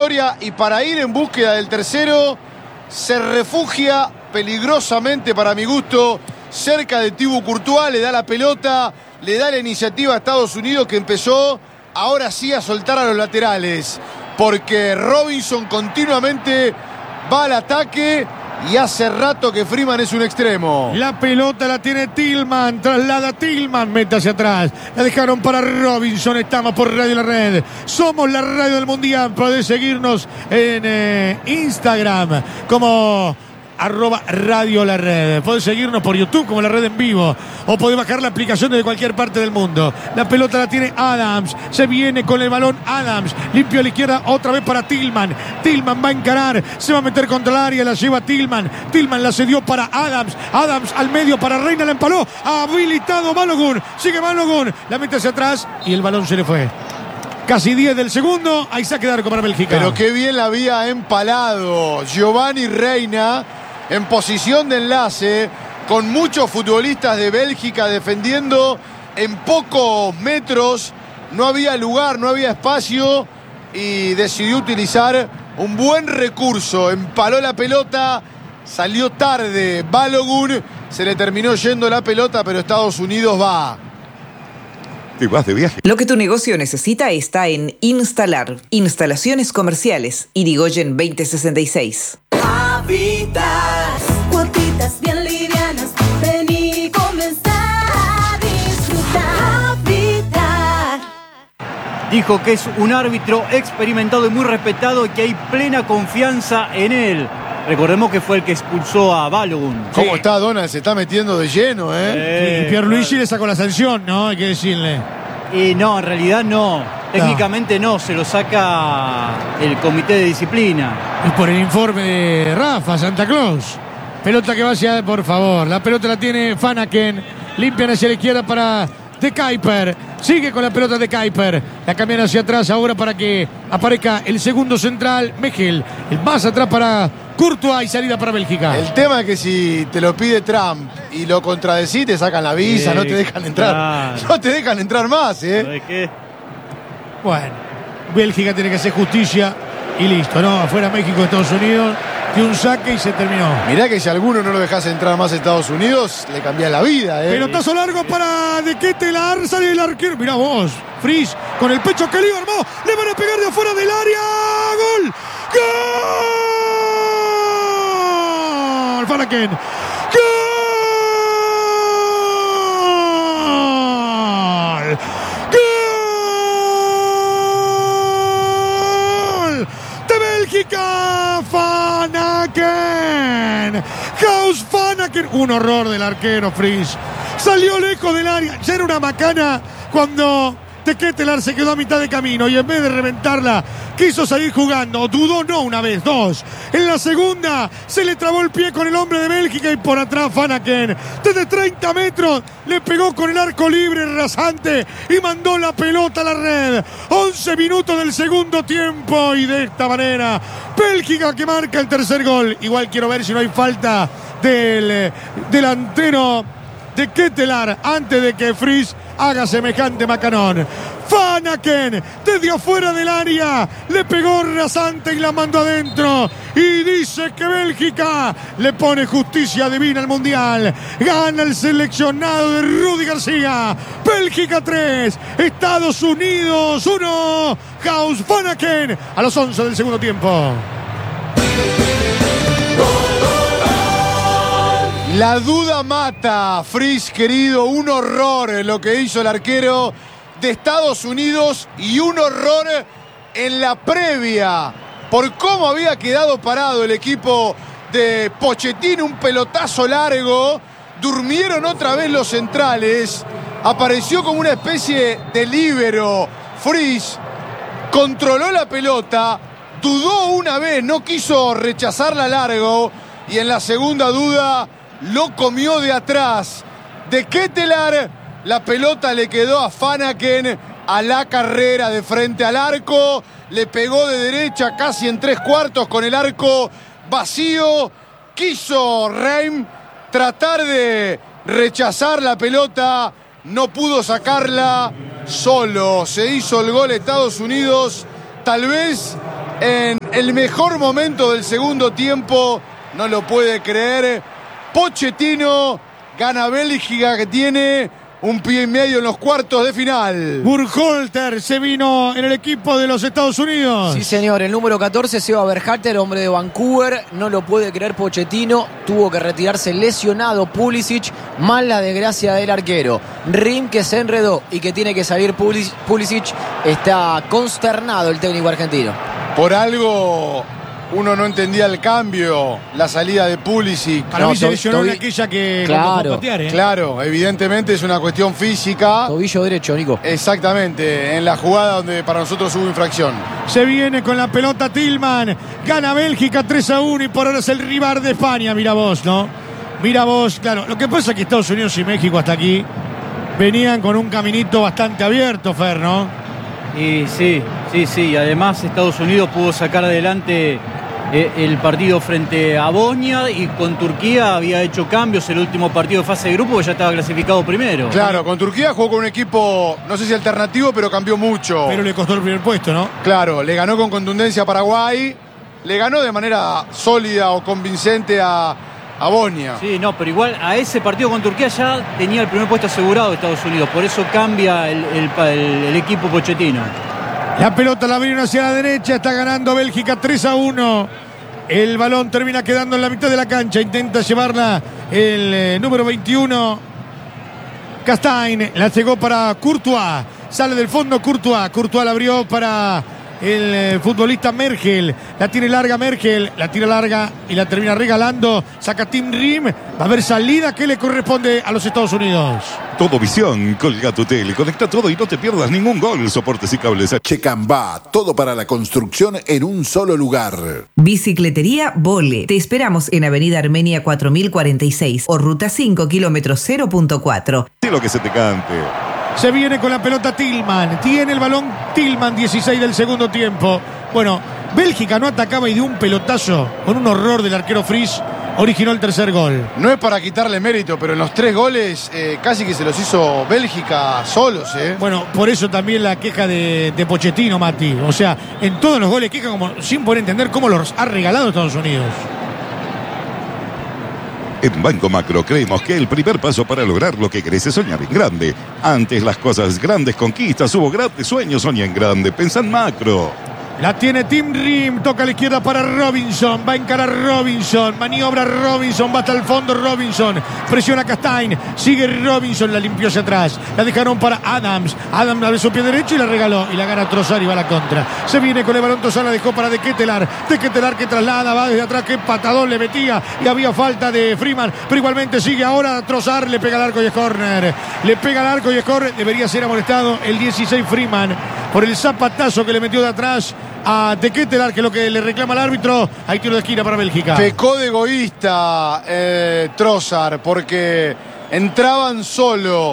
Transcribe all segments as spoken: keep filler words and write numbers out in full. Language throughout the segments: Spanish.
eliminatoria y para ir en búsqueda del tercero se refugia peligrosamente, para mi gusto, cerca de Thibaut Courtois, le da la pelota, le da la iniciativa a Estados Unidos, que empezó ahora sí a soltar a los laterales, porque Robinson continuamente va al ataque y hace rato que Freeman es un extremo. La pelota la tiene Tillman, traslada Tillman, mete hacia atrás, la dejaron para Robinson. Estamos por Radio La Red, somos la radio del Mundial. Podés seguirnos en eh, Instagram como arroba Radio La Red. Podés seguirnos por YouTube como La Red en Vivo, o podés bajar la aplicación desde cualquier parte del mundo. La pelota la tiene Adams, se viene con el balón Adams, limpio a la izquierda otra vez para Tillman. Tillman va a encarar, se va a meter contra el área, la lleva Tillman. Tillman la cedió para Adams, Adams al medio para Reina, la empaló, habilitado Balogun, sigue Balogun, la mete hacia atrás y el balón se le fue. Casi diez del segundo, ahí saque de arco para Bélgica. Pero qué bien la había empalado Giovanni Reina, en posición de enlace, con muchos futbolistas de Bélgica defendiendo en pocos metros. No había lugar, no había espacio y decidió utilizar un buen recurso. Empaló la pelota, salió tarde Balogun, se le terminó yendo la pelota, pero Estados Unidos va. Te vas de viaje. Lo que tu negocio necesita está en Instalar. Instalaciones comerciales. Irigoyen veinte sesenta y seis. Habitas, cuotitas bien livianas, ven y comenzar a disfrutar. Habitat. Dijo que es un árbitro experimentado y muy respetado y que hay plena confianza en él. Recordemos que fue el que expulsó a Balogun. ¿Cómo Sí. está Donald? Se está metiendo de lleno, ¿eh? Eh, Y Pierluigi claro. le sacó la sanción, ¿no? Hay que decirle. Y no, en realidad no. Técnicamente no, se lo saca el comité de disciplina. Es por el informe de Rafa Santa Claus. Pelota que va hacia, por favor. La pelota la tiene Fanaken. Limpian hacia la izquierda para De Kuyper. Sigue con la pelota de Kuyper. La cambian hacia atrás ahora para que aparezca el segundo central, Mejel. El más atrás para Courtois y salida para Bélgica. El tema es que si te lo pide Trump y lo contradecís, te sacan la visa, Sí, no te dejan entrar. claro. No te dejan entrar más, ¿eh? ¿Sabes qué? Bueno, Bélgica tiene que hacer justicia y listo, ¿no? Afuera México, Estados Unidos, de un saque y se terminó. Mirá que si alguno no lo dejás entrar más a Estados Unidos, le cambiás la vida, ¿eh? Pelotazo largo para De Ketelaar, sale el arquero. Mirá vos, Fris, con el pecho que le armó, le van a pegar de afuera del área. ¡Gol! ¡Gol! Fanaken. ¡Gol! ¡Gol! ¡De Bélgica! ¡Fanaken! ¡Klaus Fanaken! Un horror del arquero, Fris. Salió lejos del área. Ya era una macana cuando De Ketelaar se quedó a mitad de camino y en vez de reventarla, quiso salir jugando. Dudó no una vez, dos. En la segunda se le trabó el pie con el hombre de Bélgica y por atrás Fanaken, desde treinta metros, le pegó con el arco libre rasante y mandó la pelota a la red. once minutos del segundo tiempo y de esta manera Bélgica que marca el tercer gol. Igual quiero ver si no hay falta del eh, delantero De Ketelaar antes de que Fris haga semejante macanón. Fanaken desde afuera del área le pegó rasante y la mandó adentro y dice que Bélgica le pone justicia divina al mundial. Gana el seleccionado de Rudy García. Bélgica tres, Estados Unidos uno. Klaus Fanaken a los once del segundo tiempo. La duda mata, Fris, querido. Un horror lo que hizo el arquero de Estados Unidos y un horror en la previa por cómo había quedado parado el equipo de Pochettino. Un pelotazo largo, durmieron otra vez los centrales, apareció como una especie de líbero Fris, controló la pelota, dudó una vez, no quiso rechazarla largo y en la segunda duda lo comió de atrás. De Ketelaar, la pelota le quedó a Fanaken a la carrera de frente al arco. Le pegó de derecha casi en tres cuartos con el arco vacío. Quiso Reim tratar de rechazar la pelota. No pudo sacarla. Solo se hizo el gol Estados Unidos. Tal vez en el mejor momento del segundo tiempo. No lo puede creer. Pochettino gana Bélgica, que tiene un pie y medio en los cuartos de final. Burkhalter se vino en el equipo de los Estados Unidos. Sí, señor. El número catorce, Seba Berhalter, hombre de Vancouver. No lo puede creer Pochettino. Tuvo que retirarse lesionado Pulisic. Mal la desgracia del arquero. Rim, que se enredó y que tiene que salir Pulisic. Está consternado el técnico argentino. Por algo uno no entendía el cambio, la salida de Pulisic. Para No, mí se to- lesionó en tobi- aquella que Claro, cuando fue a patear, ¿eh? Claro, evidentemente es una cuestión física. Tobillo derecho, Nico. Exactamente, en la jugada donde para nosotros hubo infracción. Se viene con la pelota Tillman. Gana Bélgica tres a uno y por ahora es el rival de España. Mira vos, ¿no? Mira vos, claro. Lo que pasa es que Estados Unidos y México hasta aquí venían con un caminito bastante abierto, Fer, ¿no? Y sí, sí, sí. Y además Estados Unidos pudo sacar adelante eh, el partido frente a Bosnia, y con Turquía había hecho cambios el último partido de fase de grupo, que ya estaba clasificado primero. Claro, con Turquía jugó con un equipo, no sé si alternativo, pero cambió mucho. Pero le costó el primer puesto, ¿no? Claro, le ganó con contundencia a Paraguay, le ganó de manera sólida o convincente a, a Bosnia. Sí, no, pero igual a ese partido con Turquía ya tenía el primer puesto asegurado de Estados Unidos. Por eso cambia el, el, el- el equipo Pochettino. La pelota la abrieron hacia la derecha. Está ganando Bélgica tres a uno. El balón termina quedando en la mitad de la cancha. Intenta llevarla el eh, número veintiuno. Castain. La llegó para Courtois. Sale del fondo Courtois. Courtois la abrió para el eh, futbolista Mergel. La tiene larga Mergel. La tira larga y la termina regalando. Saca Tim Rim. Va a haber salida que le corresponde a los Estados Unidos. Todo visión, colga tu tele, conecta todo y no te pierdas ningún gol. Soportes y cables. Checambá, todo para la construcción en un solo lugar. Bicicletería Vole. Te esperamos en Avenida Armenia cuatro mil cuarenta y seis o Ruta cinco, kilómetros cero punto cuatro. Sí, lo que se te cante. Se viene con la pelota Tillman. Tiene el balón Tillman, dieciséis del segundo tiempo. Bueno, Bélgica no atacaba y de un pelotazo con un horror del arquero Fries originó el tercer gol. No es para quitarle mérito, pero en los tres goles eh, casi que se los hizo Bélgica solos, ¿eh? Bueno, por eso también la queja de, de Pochettino, Mati. O sea, en todos los goles queja como sin poder entender cómo los ha regalado Estados Unidos. En Banco Macro creemos que el primer paso para lograr lo que querés es soñar en grande. Antes las cosas grandes conquistas, hubo grandes sueños, soña en grande. Pensá en macro. La tiene Tim Rim, toca a la izquierda para Robinson, va a encarar Robinson, maniobra Robinson, va hasta el fondo Robinson, presiona Castain, sigue Robinson, la limpió hacia atrás, la dejaron para Adams, Adams abre su pie derecho y la regaló, y la gana Trossard y va a la contra. Se viene con el balón Trossard, la dejó para De Ketelaar, De Ketelaar que traslada, va desde atrás, que patadón le metía, y había falta de Freeman, pero igualmente sigue ahora Trossard, le pega al arco y es córner, le pega al arco y es córner, debería ser amonestado el dieciséis Freeman, por el zapatazo que le metió de atrás a De Ketelaar, que es lo que le reclama el árbitro. Hay tiro de esquina para Bélgica. Pecó de egoísta eh, Trossard, porque entraban solo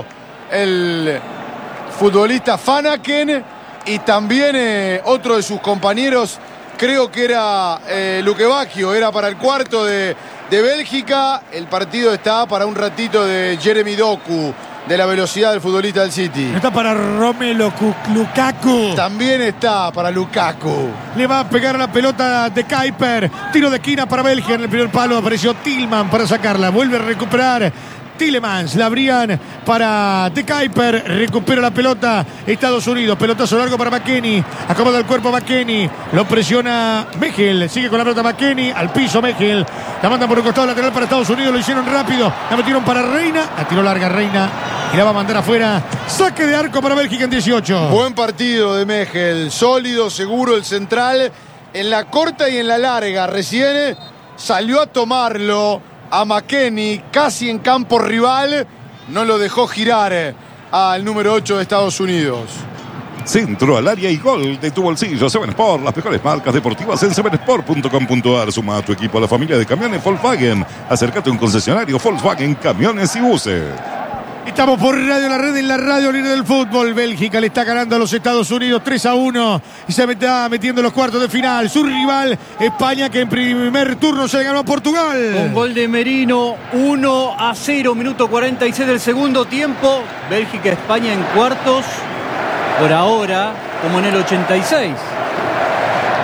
el futbolista Fanaken y también eh, otro de sus compañeros, creo que era eh, Luque Bacchio, era para el cuarto de, de Bélgica. El partido está para un ratito de Jeremy Doku, de la velocidad del futbolista del City. Está para Romelu Lukaku. También está para Lukaku. Le va a pegar la pelota de Kuiper. Tiro de esquina para Bélgica. En el primer palo apareció Tillman para sacarla. Vuelve a recuperar Tielemans. La abrían para De Kuiper. Recupera la pelota Estados Unidos. Pelotazo largo para McKennie. Acomoda el cuerpo McKennie. Lo presiona Mechel. Sigue con la pelota McKennie. Al piso Mechel. La mandan por el costado lateral para Estados Unidos. Lo hicieron rápido. La metieron para Reina. La tiró larga Reina. Y la va a mandar afuera. Saque de arco para Bélgica en dieciocho. Buen partido de Mechel. Sólido, seguro el central. En la corta y en la larga. Recién salió a tomarlo a McKennie, casi en campo rival. No lo dejó girar al número ocho de Estados Unidos. Centro al área y gol de tu bolsillo. Seven Sport, las mejores marcas deportivas en seven sport punto com punto a r. Suma a tu equipo a la familia de camiones Volkswagen. Acércate a un concesionario Volkswagen, camiones y buses. Estamos por Radio La Red, en la radio líder del fútbol. Bélgica le está ganando a los Estados Unidos tres a uno y se está metiendo en los cuartos de final. Su rival, España, que en primer turno se le ganó a Portugal. Con gol de Merino, uno a cero, minuto cuarenta y seis del segundo tiempo. Bélgica-España en cuartos, por ahora, como en el ochenta y seis.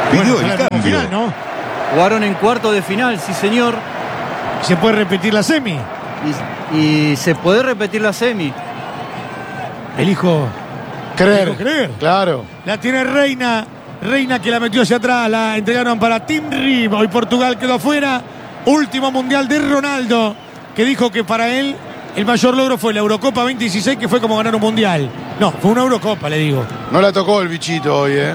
Pidió Bueno, el para cambio. final, ¿no? Jugaron en cuarto de final, sí señor. Se puede repetir la semi. Y, y se puede repetir la semi. Elijo Creer. Elijo creer. Claro. La tiene Reina. Reina que la metió hacia atrás. La entregaron para Tim Rim. Hoy Portugal quedó afuera. Último mundial de Ronaldo, que dijo que para él el mayor logro fue la Eurocopa veinte dieciséis, que fue como ganar un mundial. No, fue una Eurocopa, le digo. No la tocó el bichito hoy, ¿eh?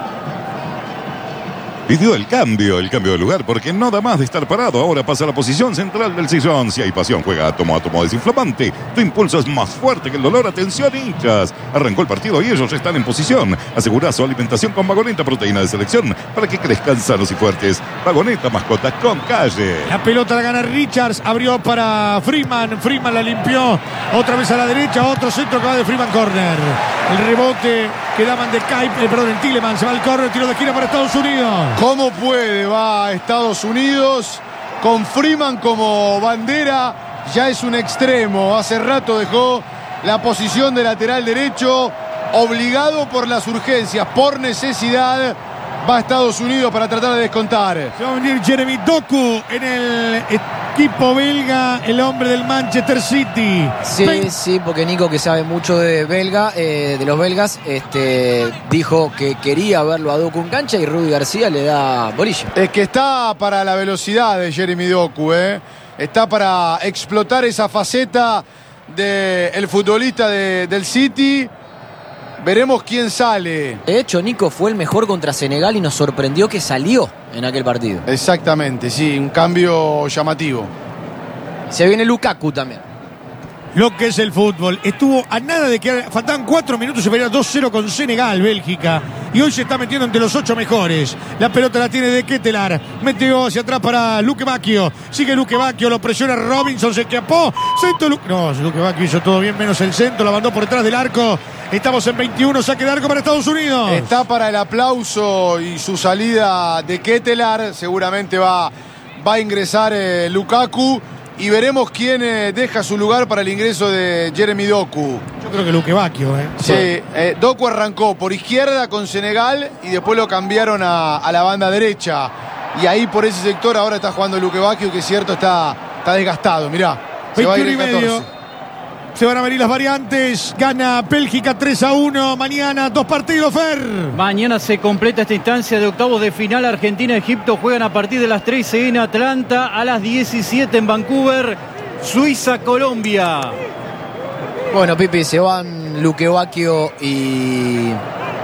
Pidió el cambio, el cambio de lugar, porque no da más de estar parado. Ahora pasa a la posición central del sillón. Si hay pasión, juega átomo, átomo desinflamante. Tu impulso es más fuerte que el dolor. Atención, hinchas. Arrancó el partido y ellos están en posición. Asegura su alimentación con Vagoneta, proteína de selección, para que crezcan sanos y fuertes. Vagoneta, mascotas con calle. La pelota la gana Richards. Abrió para Freeman. Freeman la limpió. Otra vez a la derecha. Otro centro que va de Freeman, corner. El rebote que daban de Kuyper, eh, perdón, en Tielemans. Se va al corner. Tiro de esquina para Estados Unidos. ¿Cómo puede? Va a Estados Unidos con Freeman como bandera. Ya es un extremo. Hace rato dejó la posición de lateral derecho. Obligado por las urgencias, por necesidad. Va a Estados Unidos para tratar de descontar. Se va a venir Jeremy Doku en el equipo belga, el hombre del Manchester City. Sí, Ven- sí, porque Nico, que sabe mucho de belga, eh, de los belgas, este, dijo que quería verlo a Doku en cancha y Rudy García le da bolilla. Es que está para la velocidad de Jeremy Doku, ¿eh? Está para explotar esa faceta del futbolista de- del City. Veremos quién sale. De hecho, Nico fue el mejor contra Senegal y nos sorprendió que salió en aquel partido. Exactamente, sí, un cambio llamativo. Se viene Lukaku también. Lo que es el fútbol. Estuvo a nada de que faltaban cuatro minutos y se vería dos cero con Senegal, Bélgica. Y hoy se está metiendo entre los ocho mejores. La pelota la tiene de Ketelaar. Metió hacia atrás para Luque Bacchio. Sigue Luque Bacchio, lo presiona Robinson, se escapó. Centro Lu- No, Luque Bacchio hizo todo bien, menos el centro. La mandó por detrás del arco. Estamos en veintiuno, saque de arco para Estados Unidos. Está para el aplauso y su salida de Ketelaar. Seguramente va, va a ingresar eh, Lukaku. Y veremos quién eh, deja su lugar para el ingreso de Jeremy Doku. Yo creo que Luque Bacchio, ¿eh? Sí, eh, Doku arrancó por izquierda con Senegal y después lo cambiaron a, a la banda derecha. Y ahí por ese sector ahora está jugando Luque Bacchio, que es cierto, está, está desgastado. Mirá, se va a ir veintiuno y el medio. catorce. Se van a venir las variantes. Gana Bélgica tres a uno. Mañana dos partidos, Fer. Mañana se completa esta instancia de octavos de final. Argentina y Egipto juegan a partir de las trece en Atlanta, a las diecisiete en Vancouver. Suiza, Colombia. Bueno, Pipi, se van Luque Bacchio y...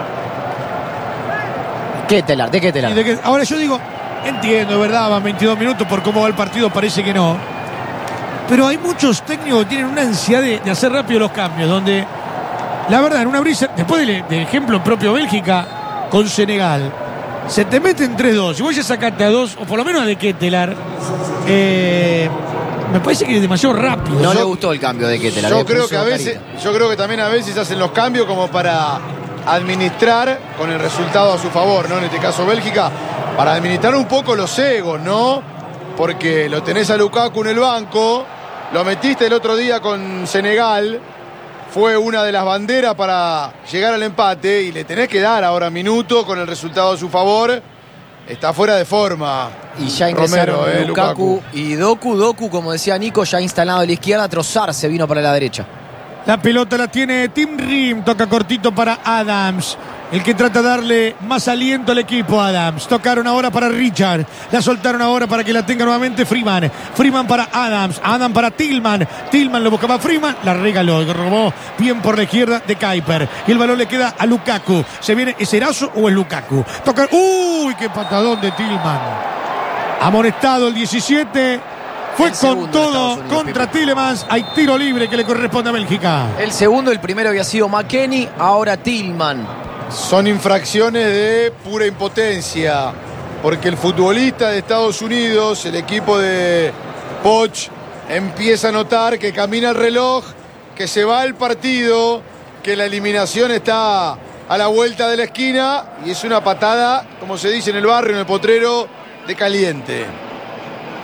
Ketelaar, de Y Ketelaar. de que- ahora yo digo, entiendo, ¿verdad? Van veintidós minutos por cómo va el partido, parece que no. Pero hay muchos técnicos que tienen una ansiedad de, de hacer rápido los cambios, donde la verdad, en una brisa, después del, del ejemplo propio Bélgica con Senegal, se te meten tres dos. Si vos ya sacaste a dos, o por lo menos a de Ketelaar, eh, me parece que es demasiado rápido. No Yo- le gustó el cambio de Ketelaar. Yo le creo puso que a veces, carita. yo creo que también a veces hacen los cambios como para administrar con el resultado a su favor, ¿no? En este caso Bélgica, para administrar un poco los egos, ¿no? Porque lo tenés a Lukaku en el banco, lo metiste el otro día con Senegal, fue una de las banderas para llegar al empate y le tenés que dar ahora minutos con el resultado a su favor. Está fuera de forma. Y ya ingresaron Romero, eh, Lukaku, Lukaku. y Doku. Doku, como decía Nico, ya instalado a la izquierda. Trossard se vino para la derecha. La pelota la tiene Tim Rim, toca cortito para Adams, el que trata de darle más aliento al equipo. Adams, tocaron ahora para Richard, la soltaron ahora para que la tenga nuevamente Freeman. Freeman para Adams, Adams para Tillman, Tillman lo buscaba a Freeman, la regaló y robó bien por la izquierda de Kuyper. Y el balón le queda a Lukaku. ¿Se viene ese Eraso o es Lukaku? Toca, uy, qué patadón de Tillman. Amonestado el diecisiete. Fue El con segundo de todo Estados Unidos, contra Pipe. Tielemans. Hay tiro libre que le corresponde a Bélgica. El segundo, el primero había sido McKennie, ahora Tillman. Son infracciones de pura impotencia, porque el futbolista de Estados Unidos, el equipo de Poch, empieza a notar que camina el reloj, que se va el partido, que la eliminación está a la vuelta de la esquina y es una patada, como se dice en el barrio, en el potrero, de caliente.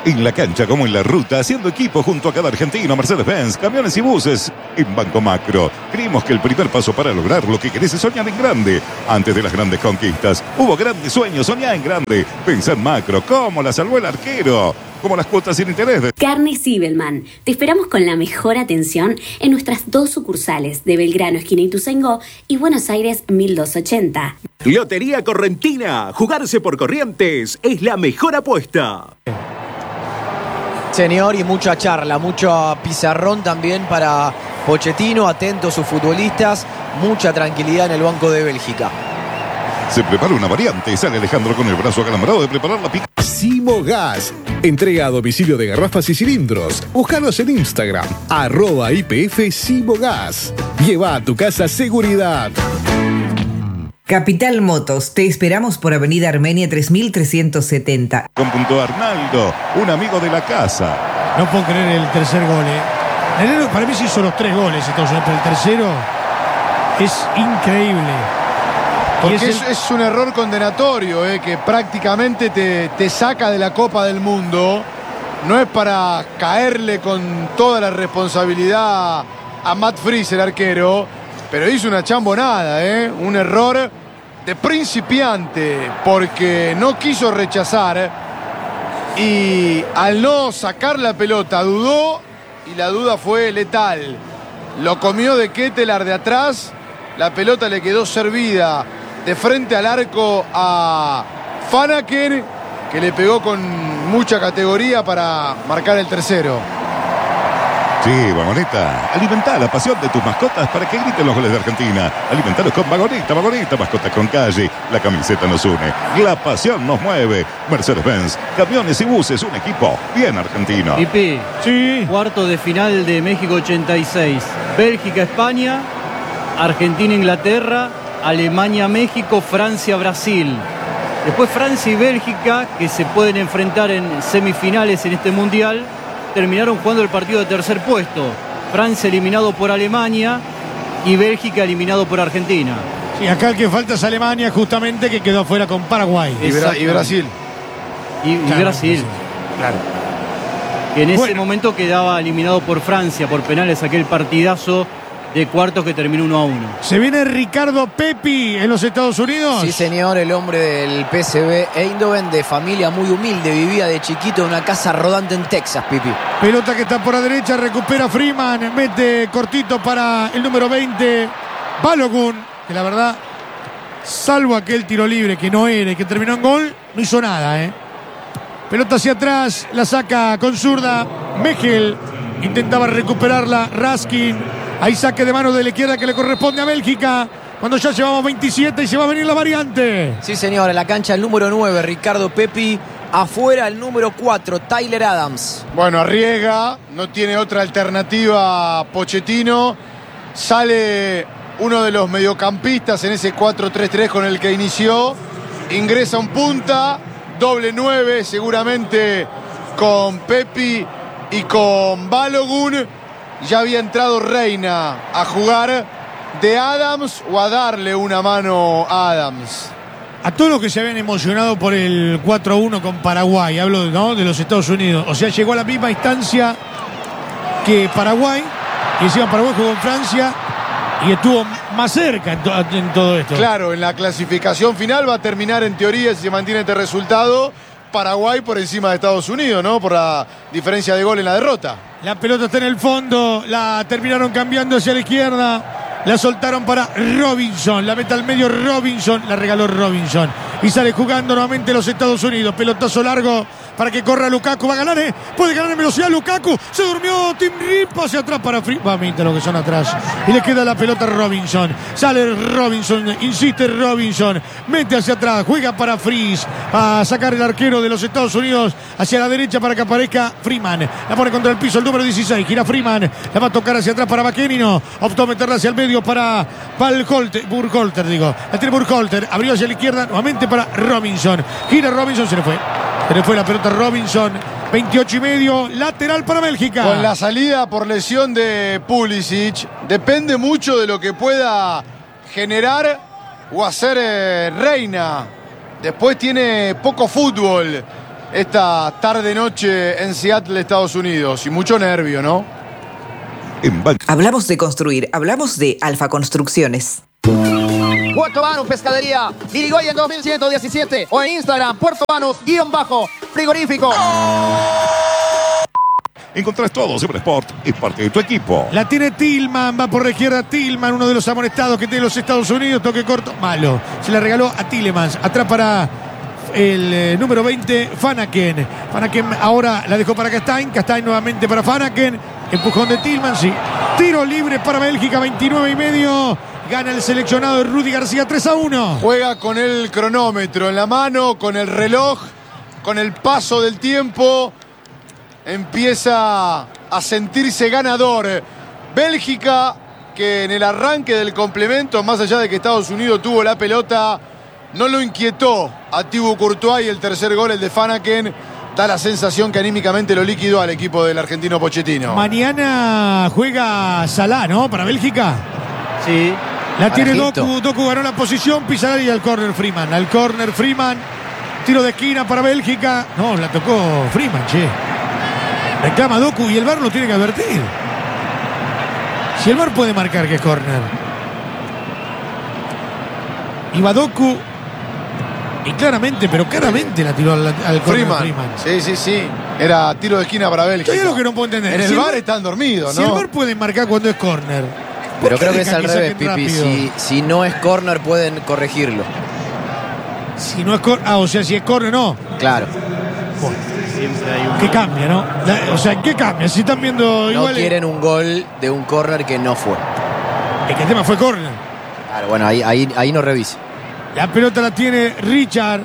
En la cancha como en la ruta, haciendo equipo junto a cada argentino, Mercedes-Benz, camiones y buses. En Banco Macro, creemos que el primer paso para lograr lo que querés es soñar en grande. Antes de las grandes conquistas, hubo grandes sueños, soñá en grande. Pensá en Macro, ¿cómo la salvó el arquero? Como las cuotas sin interés de... Carne Sibelman. Te esperamos con la mejor atención en nuestras dos sucursales de Belgrano, esquina Ituzaingó, y Buenos Aires, mil doscientos ochenta. Lotería Correntina. Jugarse por Corrientes es la mejor apuesta. Señor, y mucha charla, mucho pizarrón también para Pochettino, atento a sus futbolistas, mucha tranquilidad en el banco de Bélgica. Se prepara una variante, sale Alejandro con el brazo acalambrado de preparar la pica. Simogas, entrega a domicilio de garrafas y cilindros. Búscanos en Instagram, arroba I P F Simogas. Lleva a tu casa seguridad. Capital Motos, te esperamos por Avenida Armenia tres mil trescientos setenta. Con punto Arnaldo, un amigo de la casa. No puedo creer el tercer gol, ¿eh? Nenero, para mí sí hizo los tres goles, entonces, pero el tercero es increíble. Porque es, es, el... es un error condenatorio, eh, que prácticamente te, te saca de la Copa del Mundo. No es para caerle con toda la responsabilidad a Matt Friis, el arquero, pero hizo una chambonada, ¿eh? Un error de principiante, porque no quiso rechazar y al no sacar la pelota dudó, y la duda fue letal. Lo comió de Ketelaar de atrás, la pelota le quedó servida de frente al arco a Fanaken, que le pegó con mucha categoría para marcar el tercero. Sí, Vagoneta, alimenta la pasión de tus mascotas para que griten los goles de Argentina. Alimentalos con Vagoneta, Vagoneta, mascotas con calle. La camiseta nos une, la pasión nos mueve. Mercedes-Benz, camiones y buses, un equipo bien argentino. Pipi, sí. Cuarto de final de México ochenta y seis. Bélgica-España, Argentina-Inglaterra, Alemania-México, Francia-Brasil. Después Francia y Bélgica, que se pueden enfrentar en semifinales en este mundial, terminaron jugando el partido de tercer puesto. Francia eliminado por Alemania y Bélgica eliminado por Argentina. Sí, acá el que falta es Alemania, justamente, que quedó afuera con Paraguay. Y, Bra y Brasil. Y, y claro, Brasil. Sí, claro. Que en ese Bueno. momento quedaba eliminado por Francia, por penales, aquel partidazo de cuartos que terminó uno a uno. ¿Se viene Ricardo Pepi en los Estados Unidos? Sí, señor, el hombre del P S V Eindhoven, de familia muy humilde, vivía de chiquito en una casa rodante en Texas, Pipi. Pelota que está por la derecha, recupera Freeman, mete cortito para el número veinte, Balogun, que la verdad, salvo aquel tiro libre que no era y que terminó en gol, no hizo nada, ¿eh? Pelota hacia atrás, la saca con zurda, Mechel, intentaba recuperarla, Raskin. Ahí saque de mano de la izquierda que le corresponde a Bélgica, cuando ya llevamos veintisiete y se va a venir la variante. Sí, señor, en la cancha el número nueve, Ricardo Pepi. Afuera el número cuatro, Tyler Adams. Bueno, arriesga, no tiene otra alternativa Pochettino. Sale uno de los mediocampistas en ese cuatro tres tres con el que inició. Ingresa un punta, doble nueve, seguramente con Pepi y con Balogun. Ya había entrado Reina a jugar de Adams o a darle una mano a Adams. A todos los que se habían emocionado por el cuatro uno con Paraguay, hablo, ¿no?, de los Estados Unidos. O sea, llegó a la misma instancia que Paraguay, y encima Paraguay jugó en Francia y estuvo más cerca en, to en todo esto. Claro, en la clasificación final va a terminar, en teoría, si se mantiene este resultado, Paraguay por encima de Estados Unidos, ¿no? Por la diferencia de gol en la derrota. La pelota está en el fondo, la terminaron cambiando hacia la izquierda, la soltaron para Robinson, la meta al medio Robinson, la regaló Robinson y sale jugando nuevamente los Estados Unidos. Pelotazo largo para que corra Lukaku, va a ganar, ¿eh? Puede ganar en velocidad Lukaku, se durmió Tim Rip hacia atrás para Free, va a lo que son atrás y le queda la pelota a Robinson, sale Robinson, insiste Robinson, mete hacia atrás, juega para Friis, a sacar el arquero de los Estados Unidos hacia la derecha para que aparezca Freeman, la pone contra el piso el número dieciséis, gira Freeman, la va a tocar hacia atrás para Baquenino, optó a meterla hacia el medio para Burkholter, Burkholter digo, la tiene Burkholter, abrió hacia la izquierda nuevamente para Robinson, gira Robinson, se le fue, se le fue la pelota Robinson, veintiocho y medio, lateral para Bélgica. Con la salida por lesión de Pulisic, depende mucho de lo que pueda generar o hacer eh, Reina. Después tiene poco fútbol esta tarde-noche en Seattle, Estados Unidos. Y mucho nervio, ¿no? Hablamos de construir, hablamos de Alfa Construcciones. Puerto Banús Pescadería, Irigoyen dos mil ciento diecisiete o en Instagram, Puerto Banús, guión bajo, frigorífico. Encontrás todo sobre Sport, es parte de tu equipo. La tiene Tillman, va por la izquierda Tillman, uno de los amonestados que tiene los Estados Unidos, toque corto, malo. Se la regaló a Tillemans, atrás para el eh, número veinte, Fanaken. Fanaken ahora la dejó para Castaing, Castaing nuevamente para Fanaken, empujón de Tillman, sí. Tiro libre para Bélgica, veintinueve y medio. Gana el seleccionado de Rudy García tres a uno. Juega con el cronómetro en la mano, con el reloj, con el paso del tiempo. Empieza a sentirse ganador. Bélgica, que en el arranque del complemento, más allá de que Estados Unidos tuvo la pelota, no lo inquietó a Thibaut Courtois, y el tercer gol, el de Fanaken, da la sensación que anímicamente lo liquidó al equipo del argentino Pochettino. Mañana juega Salah, ¿no? Para Bélgica. Sí. La tiene Egipto. Doku, Doku ganó la posición, pisará y al córner Freeman. Al córner Freeman, tiro de esquina para Bélgica. No, la tocó Freeman, che. Reclama Doku y el V A R lo tiene que advertir. Si el V A R puede marcar que es córner. Iba Doku y claramente, pero claramente la tiró al, al córner Freeman. Freeman. Sí, sí, sí. Era tiro de esquina para Bélgica. Hay algo que no puedo entender. En el Si el V A R V A R están dormidos, Si el ¿no? V A R puede marcar cuando es córner. Pero creo que es deja al que revés, saquen Pipi. rápido? Si, si no es córner, pueden corregirlo. Si no es córner. Ah, o sea, si es córner, no. Claro. Bueno, Siempre hay un... ¿qué cambia, no? La- o sea, ¿en qué cambia? Si están viendo No igual. quieren un gol de un córner que no fue. Es que el tema fue córner. Claro, bueno, ahí, ahí, ahí no revise. La pelota la tiene Richard.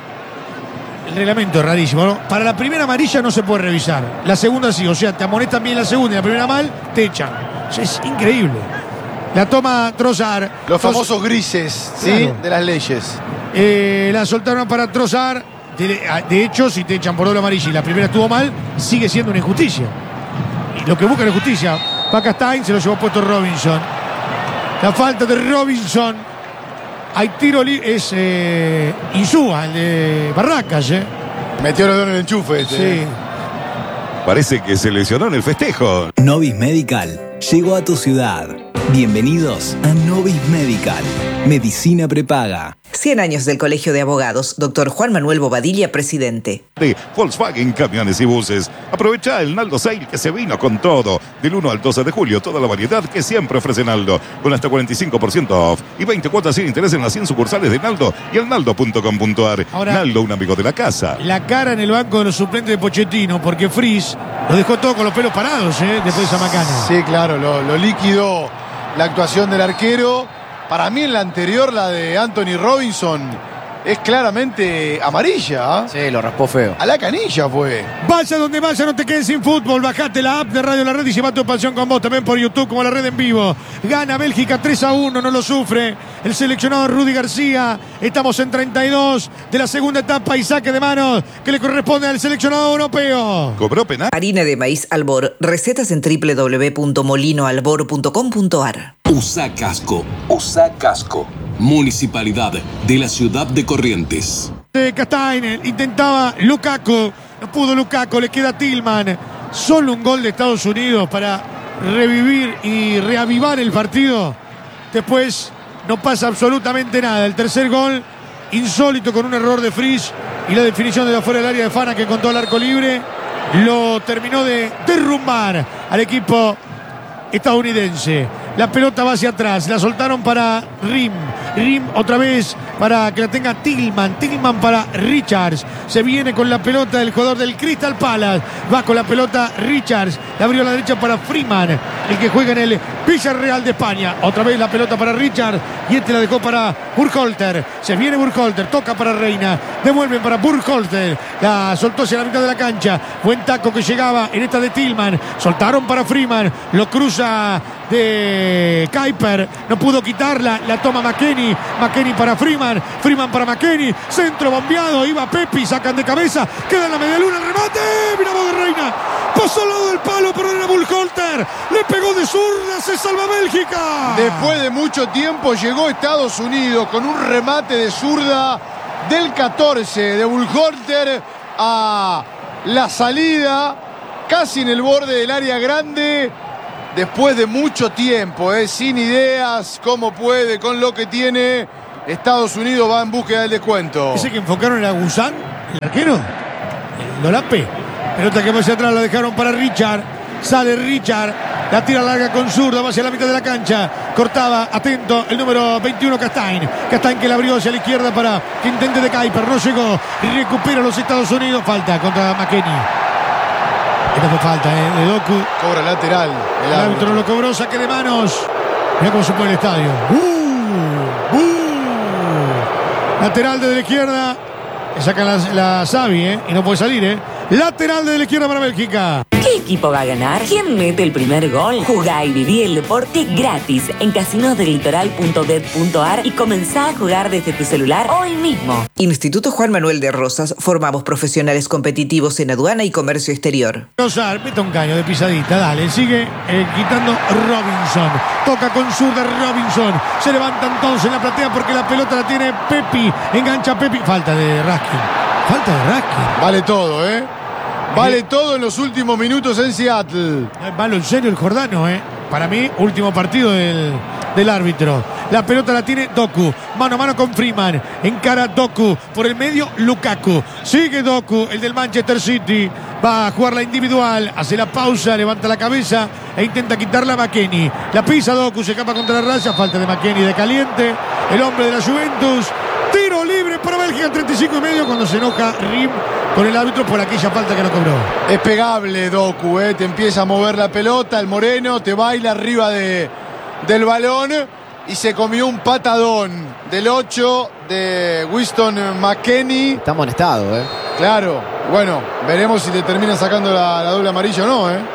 El reglamento es rarísimo, ¿no? Para la primera amarilla no se puede revisar. La segunda sí, o sea, te amonestan bien la segunda y la primera mal, te echan. O sea, es increíble. La toma Trossard. Los famosos grises, ¿sí? Claro. De las leyes. Eh, la soltaron para Trossard. De, de hecho, si te echan por doble amarilla y la primera estuvo mal, sigue siendo una injusticia. Y lo que buscan es justicia. Paca Stein se lo llevó puesto Robinson. La falta de Robinson. Hay tiro libre. Es eh, Insúa, el de Barracas, ¿eh? Metió los dedos en el enchufe este. Sí. Parece que se lesionó en el festejo. Novis Medical llegó a tu ciudad. Bienvenidos a Novis Medical. Medicina prepaga. cien años del Colegio de Abogados, doctor Juan Manuel Bobadilla, presidente. De Volkswagen Camiones y Buses. Aprovecha el Naldo Sale que se vino con todo. Del uno al doce de julio, toda la variedad que siempre ofrece Naldo. Con hasta cuarenta y cinco por ciento off. Y veinte cuotas sin interés en las cien sucursales de Naldo y el naldo punto com punto ar. Ahora- Naldo, un amigo de la casa. La cara en el banco de los suplentes de Pochettino, porque Frizz lo dejó todo con los pelos parados, ¿eh? Después de esa macana. Sí, claro, lo, lo liquidó la actuación del arquero. Para mí en la anterior, la de Anthony Robinson, es claramente amarilla. ¿eh? Sí, lo raspó feo. A la canilla fue. Vaya donde vaya, no te quedes sin fútbol. Bajate la app de Radio La Red y lleva tu pasión con vos también por YouTube como La Red en vivo. Gana Bélgica tres a uno, no lo sufre el seleccionado Rudy García. Estamos en treinta y dos de la segunda etapa y saque de manos que le corresponde al seleccionado europeo. ¿Cobró penal? Harina de maíz Albor. Recetas en doble u doble u doble u punto molino albor punto com punto ar. Usa Casco. Usa Casco. Municipalidad de la ciudad de Corrientes. De Castagne intentaba Lukaku, no pudo Lukaku, le queda Tillman. Solo un gol de Estados Unidos para revivir y reavivar el partido. Después no pasa absolutamente nada. El tercer gol, insólito, con un error de Frizz y la definición de afuera del área de Fana, que contó el arco libre, lo terminó de derrumbar al equipo estadounidense. La pelota va hacia atrás, la soltaron para Rim. Rim otra vez para que la tenga Tillman. Tillman para Richards. Se viene con la pelota el jugador del Crystal Palace. Va con la pelota Richards. La abrió a la derecha para Freeman, el que juega en el Villarreal de España. Otra vez la pelota para Richards y este la dejó para Burkholter. Se viene Burkholter, toca para Reina. Devuelven para Burkholter. La soltó hacia la mitad de la cancha. Buen taco que llegaba en esta de Tillman. Soltaron para Freeman. Lo cruza de Kuiper, no pudo quitarla, la toma McKennie, McKennie para Freeman, Freeman para McKennie, centro bombeado, iba Pepi, sacan de cabeza, queda en la medialuna, el remate, mira vos de Reina, pasó al lado del palo, pero era Burkholter, le pegó de zurda, se salva Bélgica. Después de mucho tiempo llegó Estados Unidos con un remate de zurda del catorce de Burkholter a la salida, casi en el borde del área grande, después de mucho tiempo, ¿eh? Sin ideas, cómo puede, con lo que tiene. Estados Unidos va en búsqueda del descuento. Ese que enfocaron era Gusán, el arquero, el Dolape. Pelota que va hacia atrás, la dejaron para Richard. Sale Richard, la tira larga con zurda, va hacia la mitad de la cancha. Cortaba, atento, el número veintiuno, Castain. Castain que la abrió hacia la izquierda para que intente de Kuiper. No llegó, recupera los Estados Unidos. Falta contra McKennie. Esta fue falta, ¿eh? De Doku. Cobra lateral. El, el árbitro no lo cobró, saque de manos. Mira cómo se pone el estadio. ¡Uh! ¡Uh! Lateral desde la izquierda. Le sacan la, la Xavi, ¿eh? Y no puede salir, ¿eh? Lateral desde la izquierda para Bélgica. ¿Qué equipo va a ganar? ¿Quién mete el primer gol? Jugá y viví el deporte gratis en casinos del litoral punto bet punto ar y comenzá a jugar desde tu celular hoy mismo. Instituto Juan Manuel de Rosas. Formamos profesionales competitivos en aduana y comercio exterior. Rosar, mete un caño de pisadita, dale. Sigue eh, quitando Robinson. Toca con zurda Robinson. Se levanta entonces en la platea porque la pelota la tiene Pepi. Engancha Pepi. Falta de Raskin. Falta de Raskin. Vale todo, ¿eh? Vale todo en los últimos minutos en Seattle. No es malo en serio el jordano, ¿eh? Para mí, último partido del, del árbitro. La pelota la tiene Doku. Mano a mano con Freeman. Encara Doku. Por el medio, Lukaku. Sigue Doku, el del Manchester City. Va a jugar la individual. Hace la pausa, levanta la cabeza e intenta quitarla a McKennie. La pisa Doku, se escapa contra la raya. Falta de McKennie de caliente. El hombre de la Juventus. Tiro libre para Bélgica en treinta y cinco y medio cuando se enoja Rim con el árbitro por aquella falta que no cobró. Es pegable Doku, ¿eh? Te empieza a mover la pelota, el moreno, te baila arriba de, del balón y se comió un patadón del ocho de Winston McKennie. Está amonestado, ¿eh? Claro, bueno, veremos si le termina sacando la, la doble amarilla o no, ¿eh?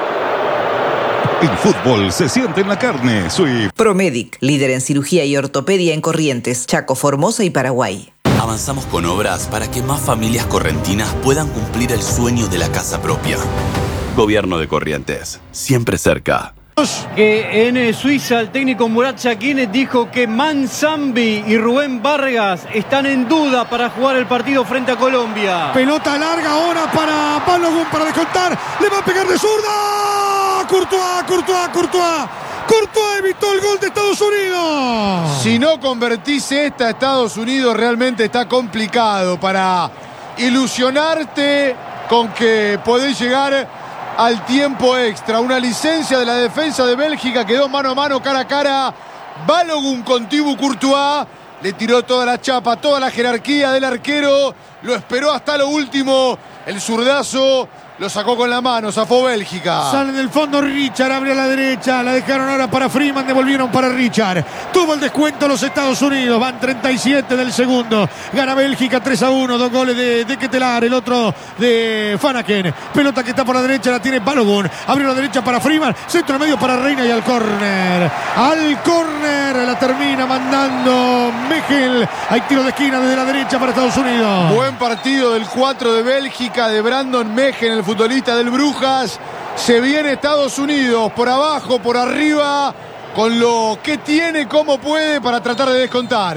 El fútbol se siente en la carne. Soy Promedic, líder en cirugía y ortopedia en Corrientes, Chaco, Formosa y Paraguay. Avanzamos con obras para que más familias correntinas puedan cumplir el sueño de la casa propia. Gobierno de Corrientes, siempre cerca. Que en Suiza el técnico Murat Yakin dijo que Manzambi y Rubén Vargas están en duda para jugar el partido frente a Colombia. Pelota larga ahora para Balogun para descontar. Le va a pegar de zurda. Courtois, Courtois, Courtois. Courtois evitó el gol de Estados Unidos. Si no convertís esta, Estados Unidos realmente está complicado para ilusionarte con que podés llegar al tiempo extra. Una licencia de la defensa de Bélgica, quedó mano a mano, cara a cara. Balogun con Thibaut Courtois. Le tiró toda la chapa, toda la jerarquía del arquero. Lo esperó hasta lo último. El zurdazo lo sacó con la mano, zafó Bélgica. Sale del fondo Richard, abre a la derecha. La dejaron ahora para Freeman, devolvieron para Richard. Tuvo el descuento los Estados Unidos. Van treinta y siete del segundo. Gana Bélgica tres a uno. Dos goles de, de Ketelar, el otro de Fanaken. Pelota que está por la derecha, la tiene Balogun. Abrió a la derecha para Freeman. Centro medio para Reina y al córner. Al córner la termina mandando Mechel. Hay tiro de esquina desde la derecha para Estados Unidos. Buen partido del cuatro de Bélgica, de Brandon Mechel, el futbolista del Brujas. Se viene Estados Unidos por abajo, por arriba, con lo que tiene, como puede, para tratar de descontar.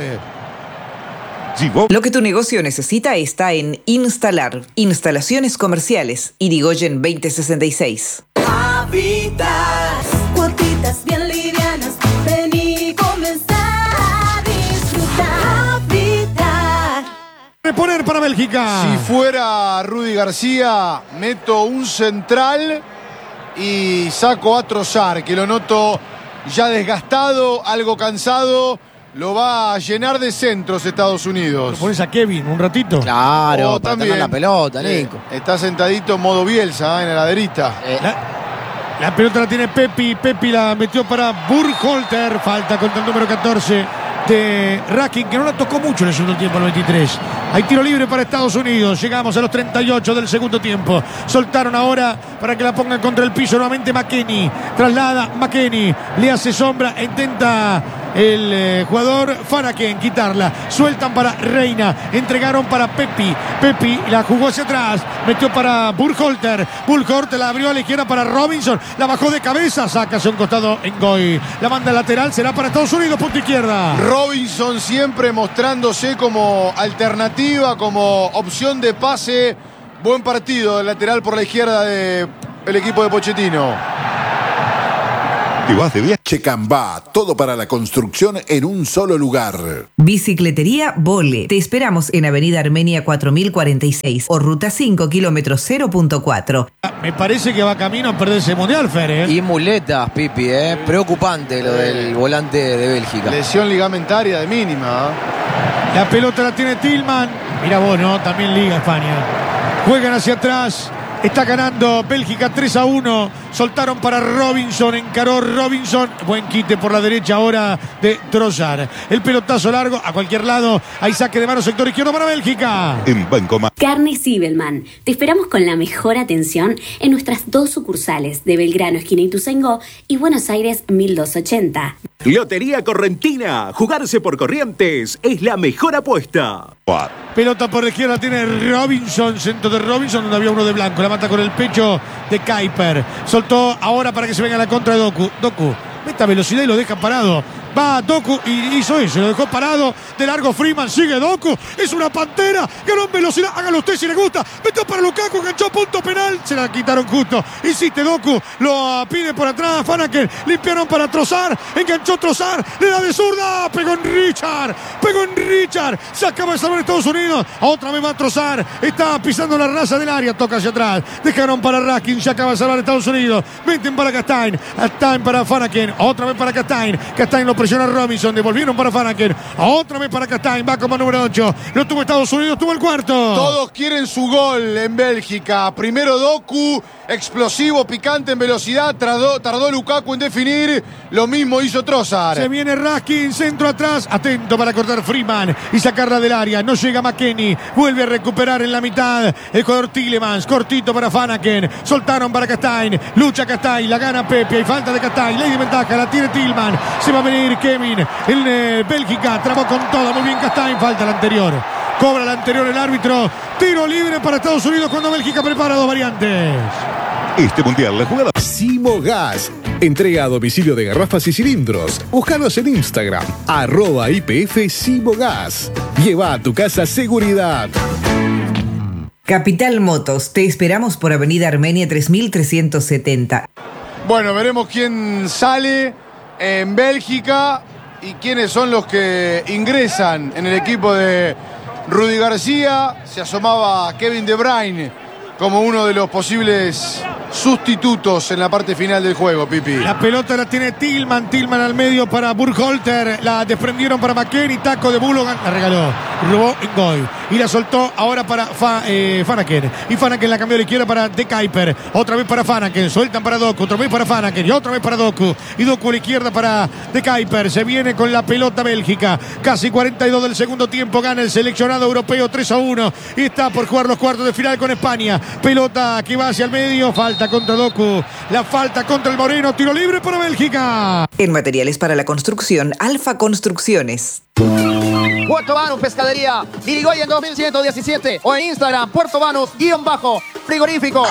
Lo que tu negocio necesita está en Instalar. Instalaciones comerciales. Irigoyen veinte sesenta y seis. Habitat, cuotitas bien livianas. Vení, comenzá a disfrutar. Habitat. Reponer para Bélgica. Si fuera Rudy García, meto un central y saco a Trossard, que lo noto ya desgastado, algo cansado. Lo va a llenar de centros Estados Unidos. ¿Lo pones a Kevin un ratito? Claro, Oh, para también. tener la pelota, Nico. Eh, está sentadito en modo Bielsa, ¿eh? En la laderita. Eh, La, la pelota la tiene Pepi. Pepi la metió para Burkholter. Falta contra el número catorce de Raskin, que no la tocó mucho en el segundo tiempo, al veintitrés. Hay tiro libre para Estados Unidos. Llegamos a los treinta y ocho del segundo tiempo. Soltaron ahora para que la pongan contra el piso nuevamente McKennie. Traslada McKennie. Le hace sombra. Intenta el eh, jugador Fanaken quitarla. Sueltan para Reina. Entregaron para Pepi. Pepi la jugó hacia atrás. Metió para Burkholter. Burkholter la abrió a la izquierda para Robinson. La bajó de cabeza. Saca hacia un costado en Goy. La banda lateral será para Estados Unidos. Punta izquierda. Robinson siempre mostrándose como alternativa, como opción de pase Buen partido del lateral por la izquierda del equipo de Pochettino. Y vas de viaje. Checambá, todo para la construcción en un solo lugar. Bicicletería Vole. Te esperamos en Avenida Armenia cuatro mil cuarenta y seis o Ruta cinco, kilómetro cero punto cuatro. Me parece que va camino a perderse el Mundial, Fer, ¿eh? Y muletas, Pipi, ¿eh? Preocupante lo del volante de Bélgica. Lesión ligamentaria de mínima. La pelota la tiene Tillman. Mira vos, ¿no? También Liga España. Juegan hacia atrás. Está ganando Bélgica tres a uno. Soltaron para Robinson. Encaró Robinson. Buen quite por la derecha ahora de Trossard. El pelotazo largo a cualquier lado. Hay saque de mano sector izquierdo para Bélgica. En Banco Ma- Carne Zibelman. Te esperamos con la mejor atención en nuestras dos sucursales de Belgrano, esquina Ituzaingó, y Buenos Aires mil doscientos ochenta. Lotería Correntina. Jugarse por Corrientes es la mejor apuesta. Pelota por la izquierda tiene Robinson. Centro de Robinson donde había uno de blanco. La mata con el pecho de Kuiper. Soltó ahora para que se venga la contra de Doku. Doku. Meta velocidad y lo deja parado. Va Doku y hizo eso, lo dejó parado. De largo Freeman, sigue Doku. Es una pantera, ganó en velocidad. Hágalo usted si le gusta. Metió para Lukaku, enganchó punto penal. Se la quitaron justo. Insiste Doku, lo pide por atrás. Fanaken, limpiaron para Trossard. Enganchó Trossard, le da de zurda. Pegó en Richard, pegó en Richard. Se acaba de salvar Estados Unidos. Otra vez va Trossard. Está pisando la raza del área, toca hacia atrás. Dejaron para Raskin, se acaba de salvar Estados Unidos. Meten para Castain. Castain para Fanaken. Otra vez para Castain. Castain lo presiona Robinson, devolvieron para Fanaken, otra vez para Castain, va como número ocho, lo tuvo Estados Unidos, tuvo el cuarto. Todos quieren su gol en Bélgica. Primero Doku, explosivo, picante en velocidad, tardó, tardó Lukaku en definir, lo mismo hizo Trossard. Se viene Raskin, centro atrás, atento para cortar Freeman y sacarla del área, no llega McKennie, vuelve a recuperar en la mitad el jugador Tielemans, cortito para Fanaken, soltaron para Castain, lucha Castain, la gana Pepe, hay falta de Castain, ley de ventaja, la tiene Tillman, se va a venir Kevin, el eh, Bélgica, trabó con todo, muy bien Castain, falta la anterior, cobra la anterior el árbitro, tiro libre para Estados Unidos cuando Bélgica prepara dos variantes. Este mundial la jugada. Simogas. Entrega a domicilio de garrafas y cilindros. Búscanos en Instagram, arroba I P F Simogas. Lleva a tu casa seguridad. Capital Motos. Te esperamos por Avenida Armenia tres mil trescientos setenta. Bueno, veremos quién sale en Bélgica y quiénes son los que ingresan en el equipo de Rudy García. Se asomaba Kevin De Bruyne como uno de los posibles sustitutos en la parte final del juego, Pipi. La pelota la tiene Tillman, Tillman al medio para Burkholter, la desprendieron para McKennie, taco de Bullogan, la regaló, robó Ngoy y la soltó ahora para Fa, eh, Fanaken, y Fanaken la cambió a la izquierda para De Kuiper, otra vez para Fanaken, sueltan para Doku, otra vez para Fanaken y otra vez para Doku, y Doku a la izquierda para De Kuiper, se viene con la pelota Bélgica, casi cuarenta y dos del segundo tiempo, gana el seleccionado europeo tres a uno y está por jugar los cuartos de final con España, pelota que va hacia el medio, falta contra Doku, la falta contra el Moreno, tiro libre para Bélgica. En materiales para la construcción, Alfa Construcciones. Puerto Banús Pescadería, Irigoyen dos mil ciento diecisiete o en Instagram, Puerto Banús, guión bajo, frigorífico.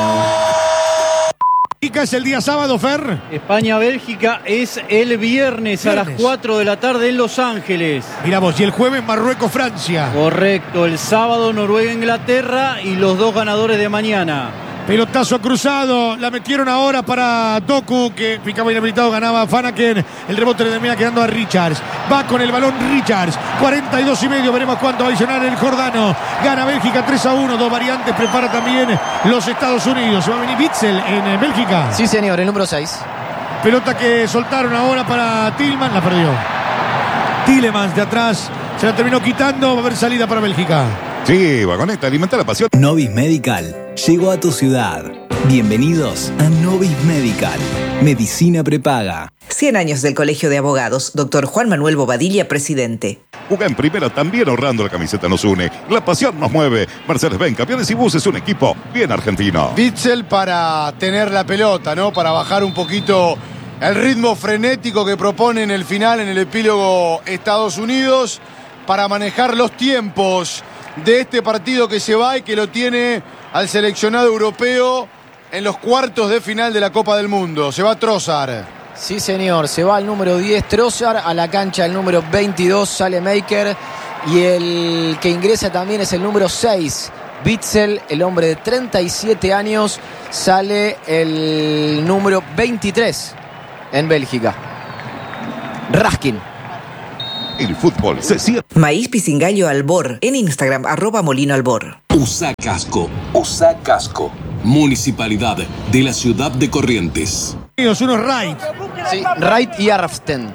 Es el día sábado, Fer. España-Bélgica es el viernes, viernes a las cuatro de la tarde en Los Ángeles. Mira vos, y el jueves Marruecos-Francia. Correcto, el sábado Noruega-Inglaterra y los dos ganadores de mañana. Pelotazo cruzado, la metieron ahora para Doku, que picaba inhabilitado, ganaba Fanaken. El rebote le termina quedando a Richards. Va con el balón Richards, cuarenta y dos y medio, veremos cuánto va a adicionar el jordano. Gana Bélgica tres a uno, dos variantes, prepara también los Estados Unidos. Se va a venir Witzel en Bélgica. Sí, señor, el número seis. Pelota que soltaron ahora para Tillman, la perdió. Tielemans de atrás, se la terminó quitando, va a haber salida para Bélgica. Sí, Vagoneta, alimenta la pasión. Novis Medical llegó a tu ciudad. Bienvenidos a Novis Medical. Medicina prepaga. cien años del Colegio de Abogados. Doctor Juan Manuel Bobadilla, presidente. Juega en primera también ahorrando, la camiseta nos une. La pasión nos mueve. Mercedes-Benz, Camiones y Buses, un equipo bien argentino. Witzel para tener la pelota, ¿no? Para bajar un poquito el ritmo frenético que propone en el final, en el epílogo Estados Unidos, para manejar los tiempos de este partido que se va y que lo tiene al seleccionado europeo en los cuartos de final de la Copa del Mundo. Se va Trossard. Sí, señor. Se va el número diez, Trossard. A la cancha el número veintidós, sale Maker. Y el que ingresa también es el número seis, Witsel, el hombre de treinta y siete años, sale el número veintitrés en Bélgica. Raskin. El fútbol se cierra. Maíz Pisingallo Albor en Instagram, arroba Molino Albor. Usa casco, usa casco. Municipalidad de la ciudad de Corrientes. Uno Wright. Sí, Wright y Arfsten.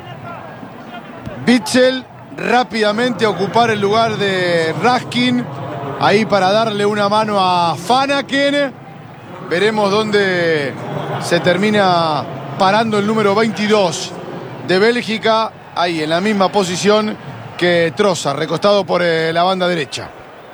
Witsel rápidamente a ocupar el lugar de Raskin. Ahí para darle una mano a Fanaken. Veremos dónde se termina parando el número veintidós de Bélgica. Ahí en la misma posición que Troza, recostado por eh, la banda derecha.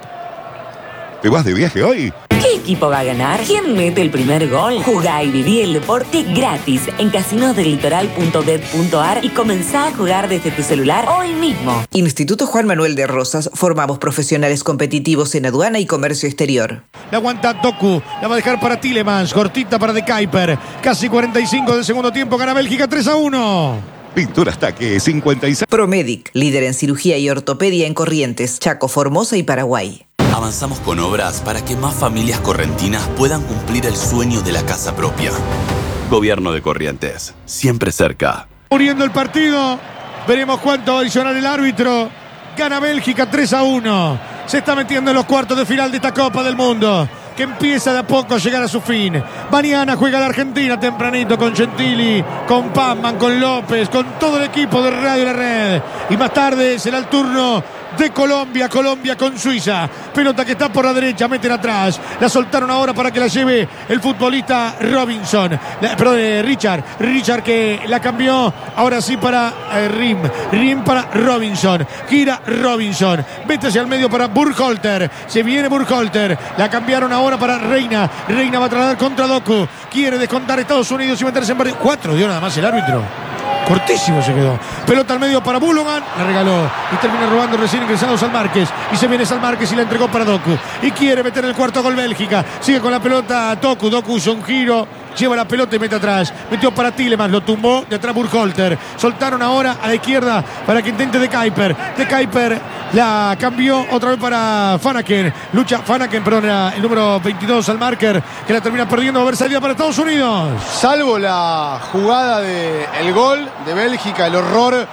¿Te vas de viaje hoy? ¿Qué equipo va a ganar? ¿Quién mete el primer gol? Jugá y viví el deporte gratis en casinos del litoral punto bet punto ar y comenzá a jugar desde tu celular hoy mismo. Instituto Juan Manuel de Rosas. Formamos profesionales competitivos en aduana y comercio exterior. La aguanta Doku. La va a dejar para Tielemans. Cortita para De Kuiper. Casi cuarenta y cinco del segundo tiempo. Gana Bélgica tres a uno. Pinturas Taque cincuenta y seis. Promedic, líder en cirugía y ortopedia en Corrientes, Chaco, Formosa y Paraguay. Avanzamos con obras para que más familias correntinas puedan cumplir el sueño de la casa propia. Gobierno de Corrientes, siempre cerca. Muriendo el partido. Veremos cuánto adicional el árbitro. Gana Bélgica tres a uno. Se está metiendo en los cuartos de final de esta Copa del Mundo, que empieza de a poco a llegar a su fin. Mañana juega la Argentina tempranito con Gentili, con Pamman, con López, con todo el equipo de Radio La Red. Y más tarde será el turno de Colombia, Colombia con Suiza. Pelota que está por la derecha, meten atrás. La soltaron ahora para que la lleve el futbolista Robinson. La, perdón, eh, Richard. Richard que la cambió ahora sí para eh, Rim. Rim para Robinson. Gira Robinson. Vete hacia el medio para Burkholter. Se viene Burkholter. La cambiaron ahora para Reina. Reina va a trasladar contra Doku. Quiere descontar Estados Unidos y meterse en partido. Cuatro dio nada más el árbitro. Cortísimo se quedó. Pelota al medio para Bullogan. La regaló. Y termina robando recién ingresados al Márquez. Y se viene Sal Márquez y la entregó para Doku. Y quiere meter el cuarto gol Bélgica. Sigue con la pelota Doku. Doku hizo un giro. Lleva la pelota y mete atrás. Metió para Tielemans. Lo tumbó de atrás Burkholter. Soltaron ahora a la izquierda para que intente De Kuiper. De Kuiper la cambió otra vez para Fanaken. Lucha Fanaken, perdón, era el número veintidós al marker, que la termina perdiendo. Va a haber salida para Estados Unidos. Salvo la jugada del gol de Bélgica, el horror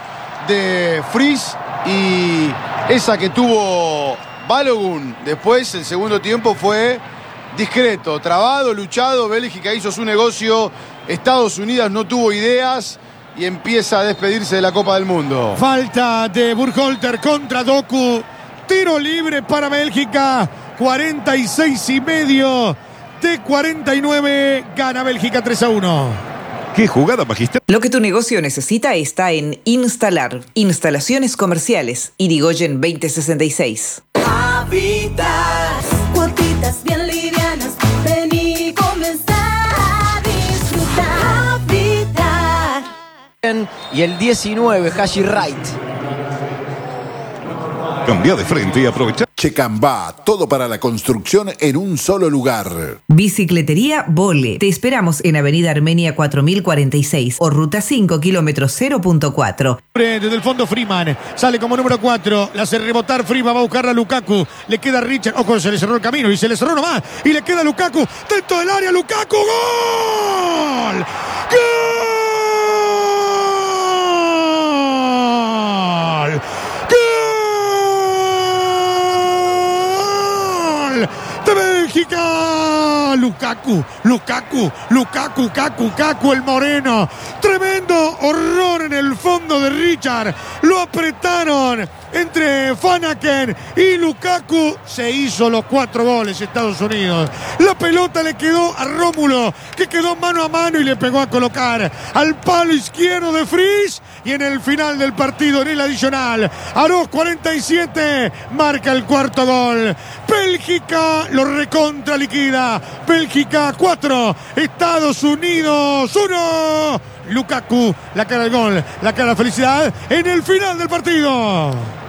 de Fries y esa que tuvo Balogun. Después, el segundo tiempo fue discreto, trabado, luchado. Bélgica hizo su negocio. Estados Unidos no tuvo ideas y empieza a despedirse de la Copa del Mundo. Falta de Burkholter contra Doku. Tiro libre para Bélgica. cuarenta y seis y medio de cuarenta y nueve. Gana Bélgica tres a uno. ¡Qué jugada magistral! Lo que tu negocio necesita está en Instalar. Instalaciones comerciales. Irigoyen veinte sesenta y seis. Habitat. Cuotitas bien livianas. Vení y comenzá a disfrutar. Habitat. Y el diecinueve, Hashi Wright. Cambia de frente y aprovecha. Checambá, todo para la construcción en un solo lugar. Bicicletería Vole. Te esperamos en Avenida Armenia cuatro mil cuarenta y seis o Ruta cinco, kilómetro cero punto cuatro. Desde el fondo Freeman, sale como número cuatro, la hace rebotar Freeman, va a buscar a Lukaku, le queda Richard, ojo, se le cerró el camino y se le cerró nomás, y le queda Lukaku, dentro del área, Lukaku, ¡gol! ¡Gol! De Bélgica, Lukaku, Lukaku, Lukaku, Kaku, Kaku, el moreno. Tremendo horror en el fondo de Richard. Lo apretaron entre Fanaken y Lukaku. Se hizo los cuatro goles Estados Unidos. La pelota le quedó a Rómulo, que quedó mano a mano y le pegó a colocar al palo izquierdo de Fries. Y en el final del partido, en el adicional, a los cuarenta y siete, marca el cuarto gol. Bélgica lo recontra liquida. Bélgica cuatro, Estados Unidos uno. Lukaku, la cara del gol, la cara de la felicidad en el final del partido.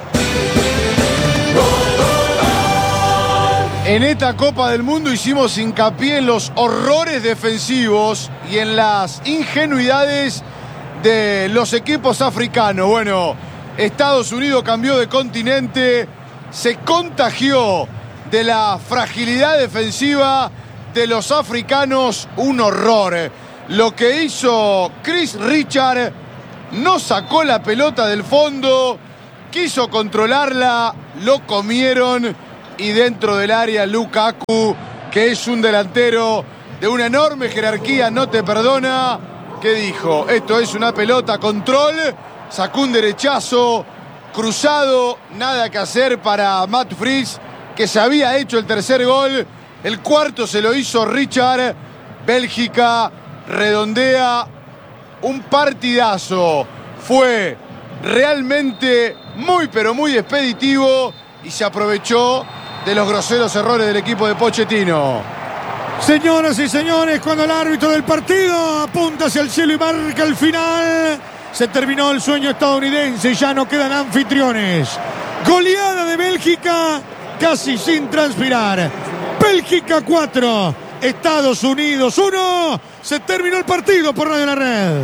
En esta Copa del Mundo hicimos hincapié en los horrores defensivos y en las ingenuidades de los equipos africanos. Bueno, Estados Unidos cambió de continente, se contagió de la fragilidad defensiva de los africanos, un horror. Lo que hizo Chris Richard, no sacó la pelota del fondo, quiso controlarla, lo comieron y dentro del área Lukaku, que es un delantero de una enorme jerarquía, no te perdona, ¿qué dijo? Esto es una pelota, control, sacó un derechazo, cruzado, nada que hacer para Matt Fries, que se había hecho el tercer gol, el cuarto se lo hizo Richard. Bélgica redondea un partidazo, fue realmente muy pero muy expeditivo y se aprovechó de los groseros errores del equipo de Pochettino. Señoras y señores, cuando el árbitro del partido apunta hacia el cielo y marca el final, se terminó el sueño estadounidense y ya no quedan anfitriones. Goleada de Bélgica casi sin transpirar. Bélgica cuatro, Estados Unidos uno. Se terminó el partido por Radio La Red.